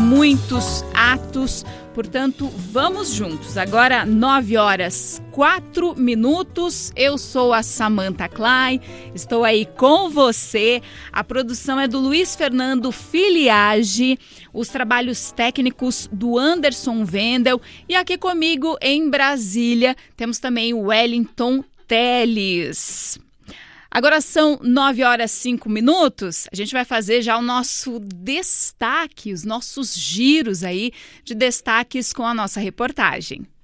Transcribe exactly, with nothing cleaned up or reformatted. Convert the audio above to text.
muitos atos, portanto, vamos juntos. Agora, nove horas, quatro minutos. Eu sou a Samantha Klein, estou aí com você. A produção é do Luiz Fernando Filiage, os trabalhos técnicos do Anderson Wendel. E aqui comigo em Brasília temos também o Wellington Teles. Agora são nove horas e cinco minutos, a gente vai fazer já o nosso destaque, os nossos giros aí de destaques com a nossa reportagem.